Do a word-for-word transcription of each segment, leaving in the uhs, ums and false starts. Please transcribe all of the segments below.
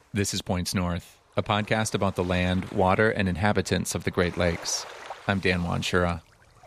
This is Points North, a podcast about the land, water, and inhabitants of the Great Lakes. I'm Dan Wanshura.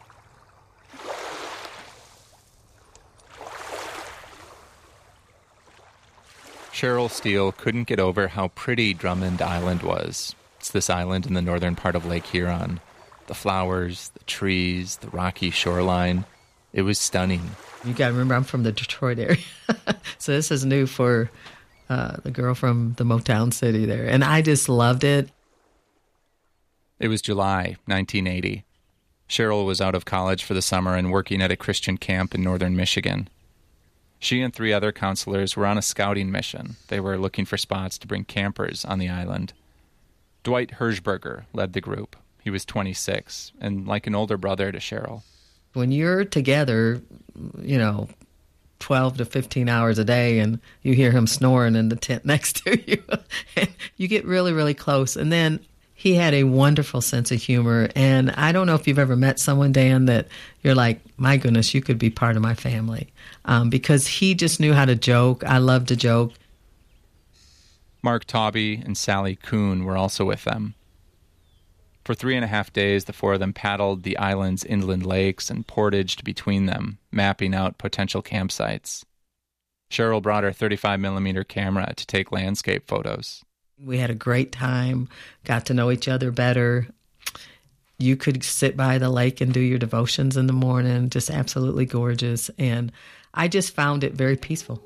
Cheryl Steele couldn't get over how pretty Drummond Island was. It's this island in the northern part of Lake Huron. The flowers, the trees, the rocky shoreline. It was stunning. You got to remember, I'm from the Detroit area. So this is new for uh, the girl from the Motown City there. And I just loved it. It was July nineteen eighty. Cheryl was out of college for the summer and working at a Christian camp in northern Michigan. She and three other counselors were on a scouting mission. They were looking for spots to bring campers on the island. Dwight Hirschberger led the group. He was twenty-six and like an older brother to Cheryl. When you're together, you know, twelve to fifteen hours a day and you hear him snoring in the tent next to you, you get really, really close. And then he had a wonderful sense of humor. And I don't know if you've ever met someone, Dan, that you're like, my goodness, you could be part of my family. Um, because he just knew how to joke. I love to joke. Mark Tauby and Sally Kuhn were also with them. For three and a half days, the four of them paddled the island's inland lakes and portaged between them, mapping out potential campsites. Cheryl brought her thirty-five millimeter camera to take landscape photos. We had a great time, got to know each other better. You could sit by the lake and do your devotions in the morning, just absolutely gorgeous. And I just found it very peaceful.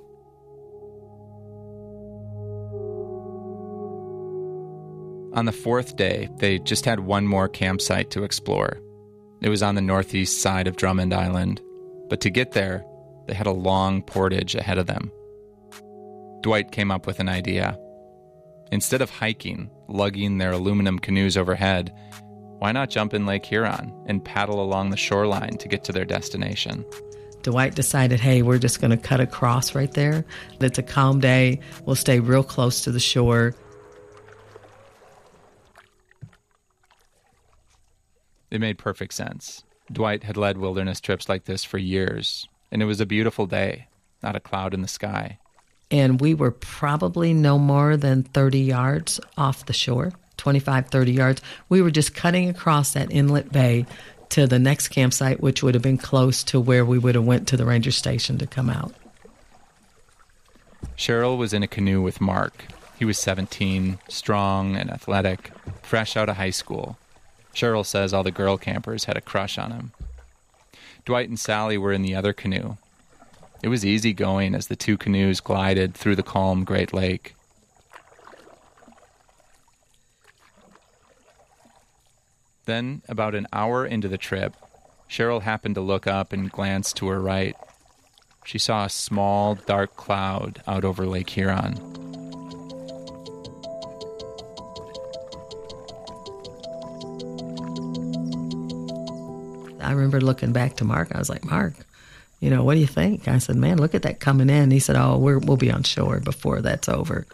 On the fourth day, they just had one more campsite to explore. It was on the northeast side of Drummond Island. But to get there, they had a long portage ahead of them. Dwight came up with an idea. Instead of hiking, lugging their aluminum canoes overhead, why not jump in Lake Huron and paddle along the shoreline to get to their destination? Dwight decided, hey, we're just going to cut across right there. It's a calm day. We'll stay real close to the shore. It made perfect sense. Dwight had led wilderness trips like this for years, and it was a beautiful day, not a cloud in the sky. And we were probably no more than thirty yards off the shore, twenty-five, thirty yards. We were just cutting across that inlet bay to the next campsite, which would have been close to where we would have went to the ranger station to come out. Cheryl was in a canoe with Mark. He was seventeen, strong and athletic, fresh out of high school. Cheryl says all the girl campers had a crush on him. Dwight and Sally were in the other canoe. It was easy going as the two canoes glided through the calm Great Lake. Then, about an hour into the trip, Cheryl happened to look up and glance to her right. She saw a small, dark cloud out over Lake Huron. I remember looking back to Mark. I was like, Mark, you know, what do you think? I said, man, look at that coming in. He said, oh, we're, we'll be on shore before that's over.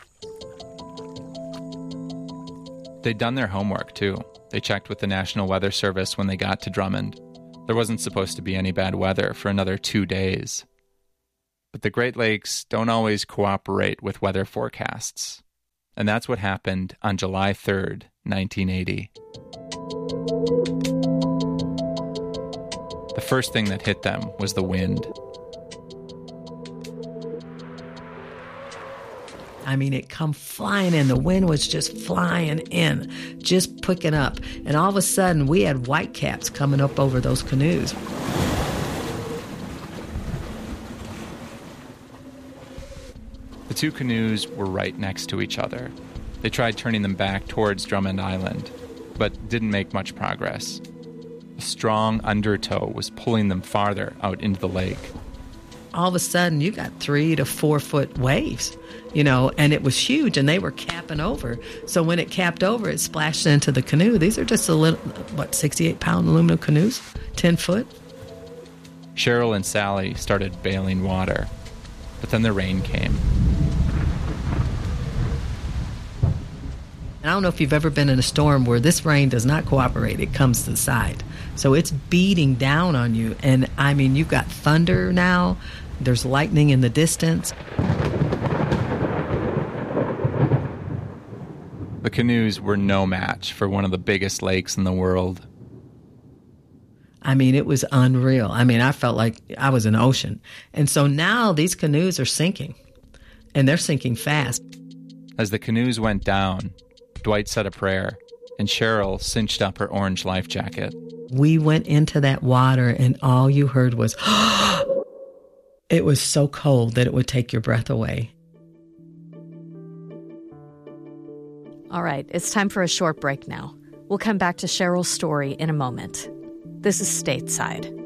They'd done their homework, too. They checked with the National Weather Service when they got to Drummond. There wasn't supposed to be any bad weather for another two days. But the Great Lakes don't always cooperate with weather forecasts. And that's what happened on July third, nineteen eighty. The first thing that hit them was the wind. I mean, it come flying in. The wind was just flying in, just picking up. And all of a sudden, we had whitecaps coming up over those canoes. The two canoes were right next to each other. They tried turning them back towards Drummond Island, but didn't make much progress. A strong undertow was pulling them farther out into the lake. All of a sudden, you got three to four foot waves, you know, and it was huge, and they were capping over. So when it capped over, it splashed into the canoe. These are just a little, what, sixty-eight pound aluminum canoes, ten foot. Cheryl and Sally started bailing water, but then the rain came. And I don't know if you've ever been in a storm where this rain does not cooperate. It comes to the side. So it's beating down on you. And, I mean, you've got thunder now. There's lightning in the distance. The canoes were no match for one of the biggest lakes in the world. I mean, it was unreal. I mean, I felt like I was in ocean. And so now these canoes are sinking, and they're sinking fast. As the canoes went down, Dwight said a prayer, and Cheryl cinched up her orange life jacket. We went into that water, and all you heard was, it was so cold that it would take your breath away. All right, it's time for a short break now. We'll come back to Cheryl's story in a moment. This is Stateside.